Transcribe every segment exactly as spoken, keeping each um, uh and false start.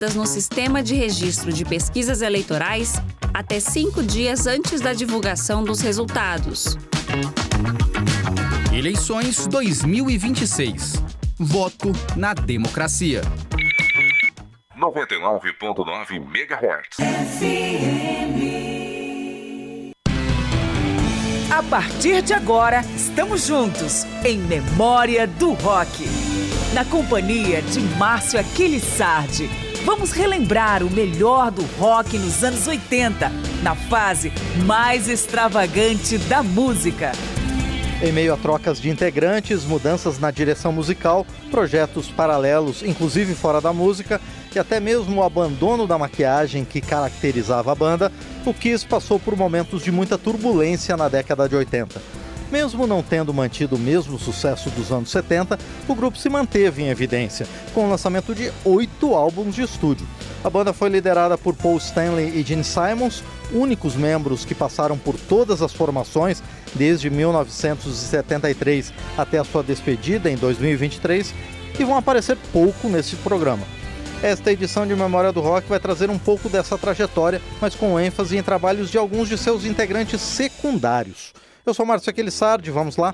no Sistema de Registro de Pesquisas Eleitorais até cinco dias antes da divulgação dos resultados. Eleições dois mil e vinte e seis. Voto na democracia. noventa e nove ponto nove megahertz. F M. A partir de agora, estamos juntos em Memória do Rock. Na companhia de Márcio Aquiles Sardi, vamos relembrar o melhor do rock nos anos oitenta, na fase mais extravagante da música. Em meio a trocas de integrantes, mudanças na direção musical, projetos paralelos, inclusive fora da música, e até mesmo o abandono da maquiagem que caracterizava a banda, o Kiss passou por momentos de muita turbulência na década de oitenta. Mesmo não tendo mantido o mesmo sucesso dos anos setenta, o grupo se manteve em evidência, com o lançamento de oito álbuns de estúdio. A banda foi liderada por Paul Stanley e Gene Simmons, únicos membros que passaram por todas as formações desde mil novecentos e setenta e três até a sua despedida em dois mil e vinte e três, e vão aparecer pouco nesse programa. Esta edição de Memória do Rock vai trazer um pouco dessa trajetória, mas com ênfase em trabalhos de alguns de seus integrantes secundários. Eu sou Márcio Aquiles Sardi, vamos lá?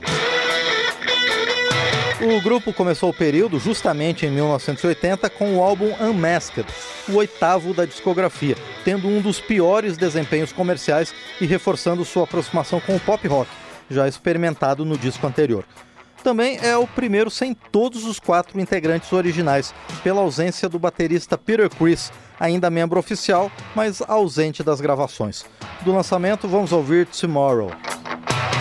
O grupo começou o período justamente em mil novecentos e oitenta com o álbum Unmasked, o oitavo da discografia, tendo um dos piores desempenhos comerciais e reforçando sua aproximação com o pop rock, já experimentado no disco anterior. Também é o primeiro sem todos os quatro integrantes originais, pela ausência do baterista Peter Criss, ainda membro oficial, mas ausente das gravações. Do lançamento, vamos ouvir Tomorrow.